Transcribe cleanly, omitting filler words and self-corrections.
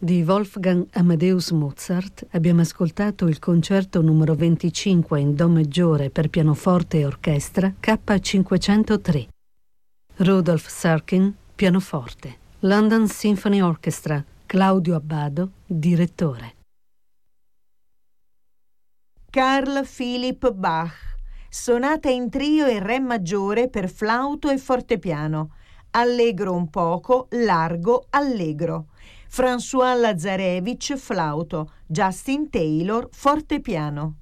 Di Wolfgang Amadeus Mozart abbiamo ascoltato il concerto numero 25 in Do maggiore per pianoforte e orchestra K503. Rudolf Serkin, pianoforte. London Symphony Orchestra, Claudio Abbado, direttore. Carl Philipp Bach, sonata in trio e re maggiore per flauto e fortepiano, allegro un poco, largo, allegro. François Lazarevich, flauto, Justin Taylor, fortepiano.